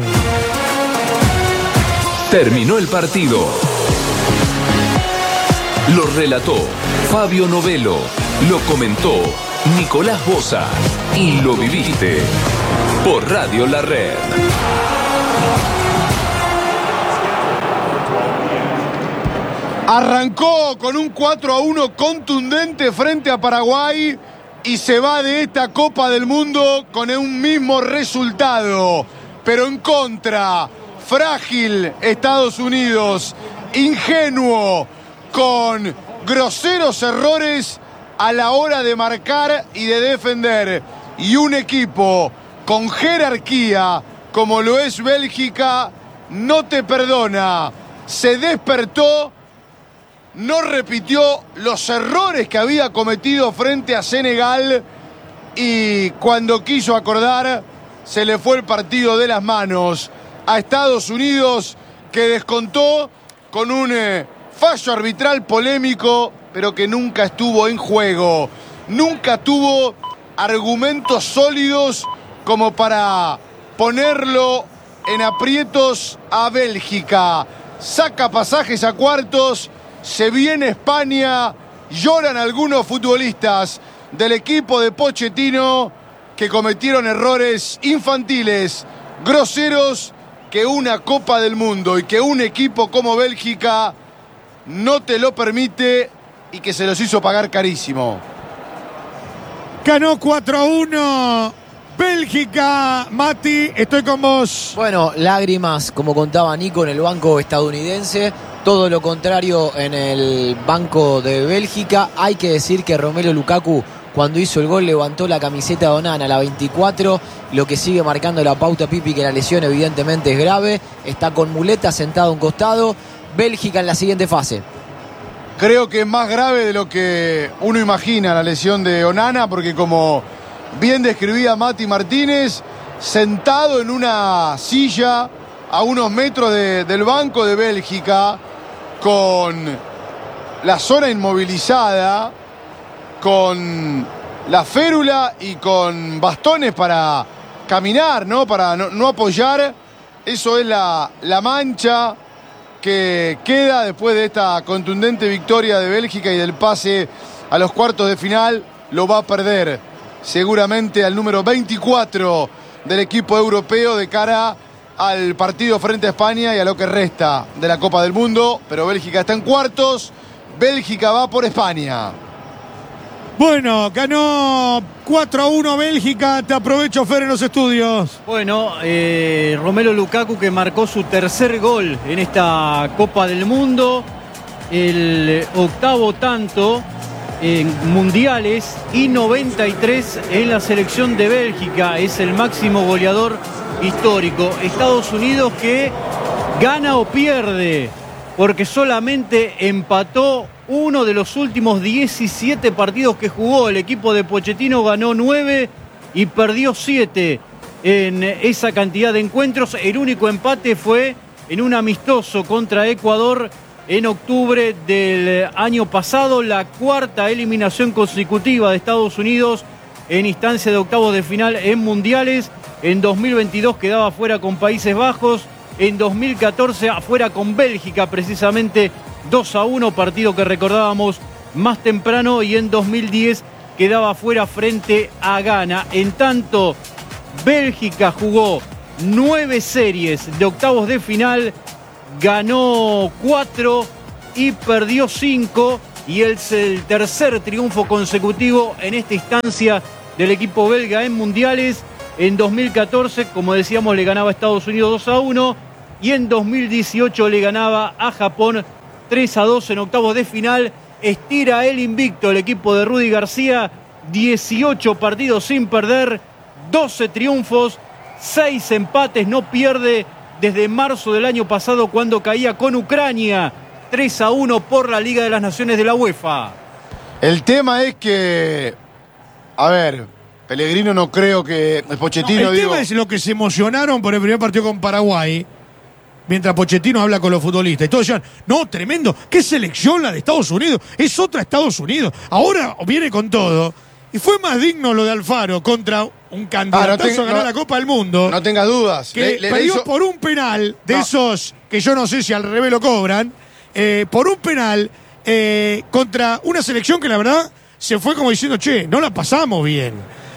Terminó el partido. Lo relató Fabio Novello. Lo comentó Nicolás Boza. Y lo viviste por Radio La Red. Arrancó con un cuatro a uno contundente frente a Paraguay y se va de esta Copa del Mundo con un mismo resultado. Pero en contra, frágil Estados Unidos, ingenuo, con groseros errores a la hora de marcar y de defender. Y un equipo con jerarquía como lo es Bélgica no te perdona. Se despertó, no repitió los errores que había cometido frente a Senegal y cuando quiso acordar se le fue el partido de las manos a Estados Unidos, que descontó con un eh, fallo arbitral polémico, pero que nunca estuvo en juego. Nunca tuvo argumentos sólidos como para ponerlo en aprietos a Bélgica. Saca pasajes a cuartos. Se viene España, lloran algunos futbolistas del equipo de Pochettino que cometieron errores infantiles, groseros, que una Copa del Mundo y que un equipo como Bélgica no te lo permite y que se los hizo pagar carísimo. Ganó cuatro a uno Bélgica. Mati, estoy con vos. Bueno, lágrimas, como contaba Nico, en el banco estadounidense. Todo lo contrario en el banco de Bélgica. Hay que decir que Romelu Lukaku, cuando hizo el gol, levantó la camiseta de Onana, la veinticuatro, lo que sigue marcando la pauta Pipi, que la lesión evidentemente es grave. Está con muleta, sentado a un costado. Bélgica en la siguiente fase. Creo que es más grave de lo que uno imagina la lesión de Onana, porque como bien describía Mati Martínez, sentado en una silla a unos metros de, del banco de Bélgica, con la zona inmovilizada, con la férula y con bastones para caminar, ¿no? Para no, no apoyar. Eso es la, la mancha que queda después de esta contundente victoria de Bélgica y del pase a los cuartos de final. Lo va a perder seguramente al número veinticuatro del equipo europeo de cara al partido frente a España y a lo que resta de la Copa del Mundo. Pero Bélgica está en cuartos. Bélgica va por España. Bueno, ganó cuatro a uno Bélgica. Te aprovecho, Fer, en los estudios. Bueno, eh, Romelu Lukaku, que marcó su tercer gol en esta Copa del Mundo, el octavo tanto en mundiales y noventa y tres en la selección de Bélgica. Es el máximo goleador histórico. Estados Unidos que gana o pierde, porque solamente empató uno de los últimos diecisiete partidos que jugó. El equipo de Pochettino ganó nueve y perdió siete en esa cantidad de encuentros. El único empate fue en un amistoso contra Ecuador en octubre del año pasado. La cuarta eliminación consecutiva de Estados Unidos en instancia de octavos de final en mundiales. En dos mil veintidós quedaba afuera con Países Bajos. En dos mil catorce afuera con Bélgica, precisamente dos a uno, partido que recordábamos más temprano y en dos mil diez quedaba fuera frente a Ghana. En tanto, Bélgica jugó nueve series de octavos de final, ganó cuatro y perdió cinco, y es el tercer triunfo consecutivo en esta instancia del equipo belga en mundiales. En dos mil catorce, como decíamos, le ganaba a Estados Unidos dos a uno, y en dos mil dieciocho le ganaba a Japón tres a dos en octavos de final. Estira el invicto el equipo de Rudy García, dieciocho partidos sin perder, doce triunfos, seis empates, no pierde desde marzo del año pasado cuando caía con Ucrania tres a uno por la Liga de las Naciones de la UEFA. El tema es que, a ver, Pellegrino no creo que Pochettino, no, el digo... tema es lo que se emocionaron por el primer partido con Paraguay, mientras Pochettino habla con los futbolistas. Y todos decían, no, tremendo, qué selección la de Estados Unidos, es otra Estados Unidos. Ahora viene con todo. Y fue más digno lo de Alfaro contra un candidatazo ah, no tengo, a ganar no, la Copa del Mundo. No tengas dudas. Que le, le, perdió le hizo... por un penal de no. esos que yo no sé si al revés lo cobran. Eh, por un penal eh, contra una selección que la verdad se fue como diciendo, che, no la pasamos bien.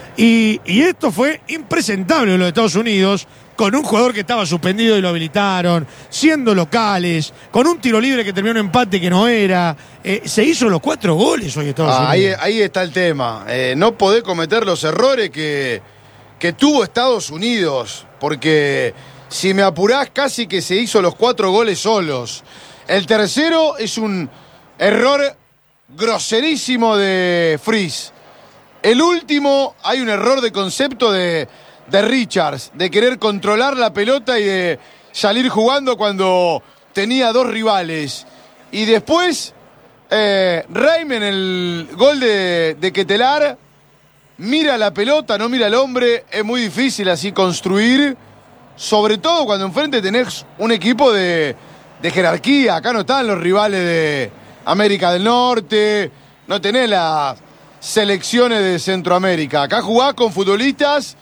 Y, y esto fue impresentable lo de Estados Unidos, con un jugador que estaba suspendido y lo habilitaron, siendo locales, con un tiro libre que terminó en empate que no era. Eh, se hizo los cuatro goles hoy Estados ah, Unidos. Ahí, ahí está el tema. Eh, no podés cometer los errores que, que tuvo Estados Unidos, porque si me apurás casi que se hizo los cuatro goles solos. El tercero es un error groserísimo de Freeze. El último, hay un error de concepto de, de Richards, de querer controlar la pelota y de salir jugando cuando tenía dos rivales. Y después, eh, Raim en el gol de, de Ketelar, mira la pelota, no mira al hombre. Es muy difícil así construir, sobre todo cuando enfrente tenés un equipo de, de jerarquía. Acá no están los rivales de América del Norte, no tenés las selecciones de Centroamérica. Acá jugás con futbolistas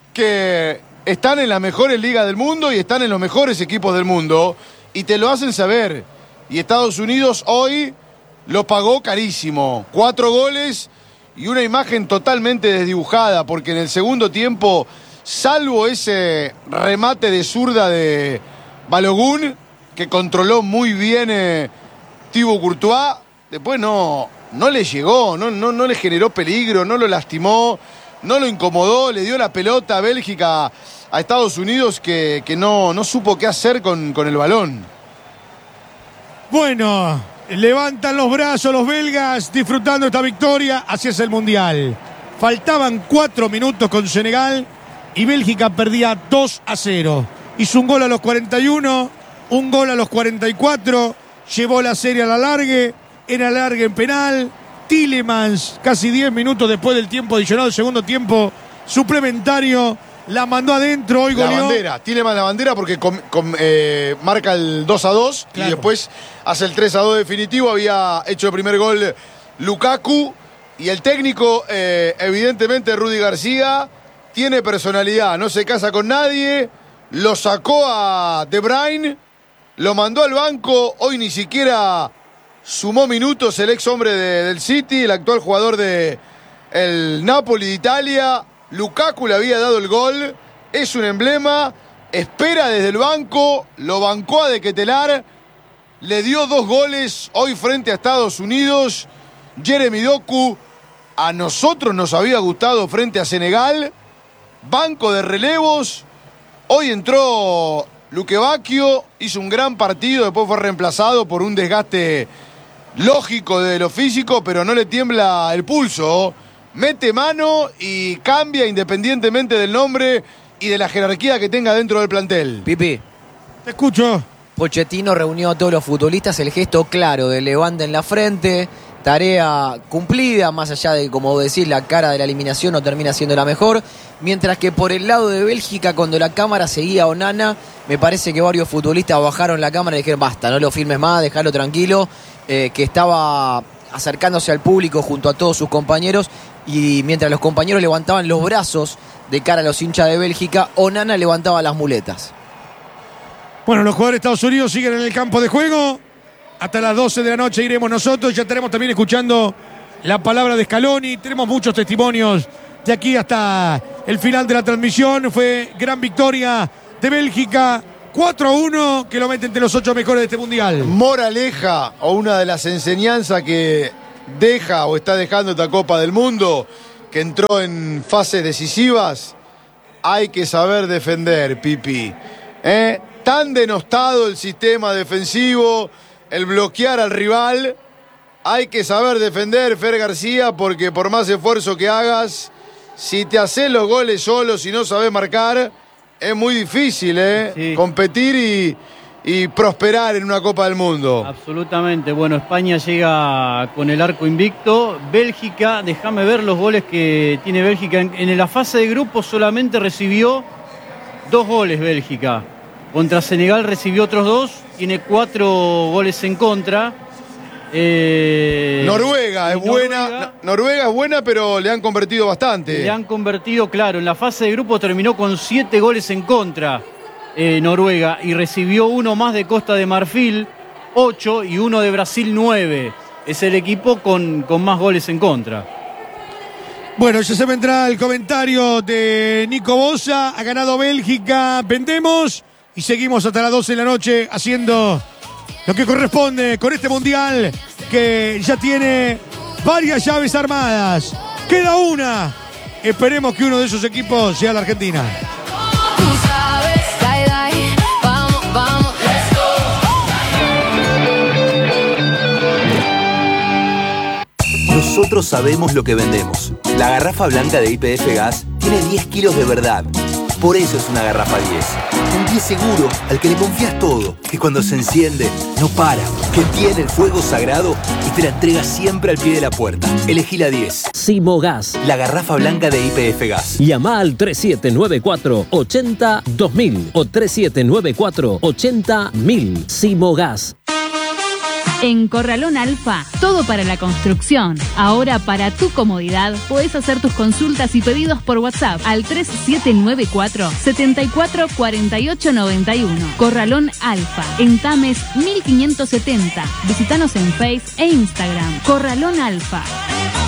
que están en las mejores ligas del mundo y están en los mejores equipos del mundo y te lo hacen saber. Y Estados Unidos hoy lo pagó carísimo. Cuatro goles y una imagen totalmente desdibujada, porque en el segundo tiempo, salvo ese remate de zurda de Balogun, que controló muy bien eh, Thibaut Courtois, después no... No le llegó, no, no, no le generó peligro, no lo lastimó, no lo incomodó, le dio la pelota a Bélgica, a Estados Unidos, que, que no, no supo qué hacer con, con el balón. Bueno, levantan los brazos los belgas disfrutando esta victoria, así es el Mundial. Faltaban cuatro minutos con Senegal y Bélgica perdía dos a cero. Hizo un gol a los cuarenta y uno, un gol a los cuarenta y cuatro, llevó la serie a la largue. Era larga en penal. Tielemans, casi diez minutos después del tiempo adicional del segundo tiempo suplementario, la mandó adentro. Hoy goleó. La bandera, Tielemans la bandera porque com, com, eh, marca el dos a dos, claro, y después hace el tres a dos definitivo. Había hecho el primer gol Lukaku. Y el técnico, eh, evidentemente, Rudy García, tiene personalidad, no se casa con nadie. Lo sacó a De Bruyne, lo mandó al banco. Hoy ni siquiera sumó minutos el ex hombre de, del City, el actual jugador de el Napoli de Italia. Lukaku le había dado el gol, es un emblema, espera desde el banco, lo bancó a De Ketelar, le dio dos goles hoy frente a Estados Unidos. Jeremy Doku, a nosotros nos había gustado frente a Senegal, banco de relevos. Hoy entró Luque Bacchio, hizo un gran partido, después fue reemplazado por un desgaste lógico de lo físico, pero no le tiembla el pulso. Mete mano y cambia independientemente del nombre y de la jerarquía que tenga dentro del plantel. Pipi, te escucho. Pochettino reunió a todos los futbolistas, el gesto claro de levanta en la frente, tarea cumplida, más allá de, como decís, la cara de la eliminación no termina siendo la mejor. Mientras que por el lado de Bélgica, cuando la cámara seguía a Onana, me parece que varios futbolistas bajaron la cámara y dijeron, basta, no lo filmes más, déjalo tranquilo. Eh, que estaba acercándose al público junto a todos sus compañeros, y mientras los compañeros levantaban los brazos de cara a los hinchas de Bélgica, Onana levantaba las muletas. Bueno, los jugadores de Estados Unidos siguen en el campo de juego. Hasta las doce de la noche iremos nosotros. Ya estaremos también escuchando la palabra de Scaloni. Tenemos muchos testimonios de aquí hasta el final de la transmisión. Fue gran victoria de Bélgica. cuatro a uno que lo mete entre los ocho mejores de este mundial. Moraleja o una de las enseñanzas que deja o está dejando esta Copa del Mundo, que entró en fases decisivas. Hay que saber defender, Pipi. ¿Eh? Tan denostado el sistema defensivo, el bloquear al rival. Hay que saber defender, Fer García, porque por más esfuerzo que hagas, si te haces los goles solo, si no sabes marcar, es muy difícil, ¿eh? Sí. Competir y, y prosperar en una Copa del Mundo. Absolutamente. Bueno, España llega con el arco invicto. Bélgica, déjame ver los goles que tiene Bélgica. En, en la fase de grupos solamente recibió dos goles Bélgica. Contra Senegal recibió otros dos. Tiene cuatro goles en contra. Eh, Noruega es Noruega, buena. Noruega es buena, pero le han convertido bastante. Le han convertido, claro. En la fase de grupos terminó con siete goles en contra. Eh, Noruega, y recibió uno más de Costa de Marfil, ocho, y uno de Brasil, nueve. Es el equipo con, con más goles en contra. Bueno, ya se vendrá el comentario de Nico Bosa. Ha ganado Bélgica. Vendemos y seguimos hasta las doce de la noche haciendo lo que corresponde con este mundial que ya tiene varias llaves armadas. Queda una. Esperemos que uno de esos equipos sea la Argentina. Nosotros sabemos lo que vendemos. La garrafa blanca de Y P F Gas tiene diez kilos de verdad. Por eso es una garrafa diez. Un diez seguro al que le confías todo. Que cuando se enciende, no para. Que tiene el fuego sagrado y te la entrega siempre al pie de la puerta. Elegí la diez. Simogas. La garrafa blanca de Y P F Gas. Llama al tres siete nueve cuatro, ocho cero, dos mil o tres siete nueve cuatro, ocho cero, mil. Simogas. En Corralón Alfa, todo para la construcción. Ahora, para tu comodidad, podés hacer tus consultas y pedidos por WhatsApp al tres siete nueve cuatro, siete cuatro cuatro ocho nueve uno. Corralón Alfa, en Tames mil quinientos setenta. Visítanos en Face e Instagram. Corralón Alfa.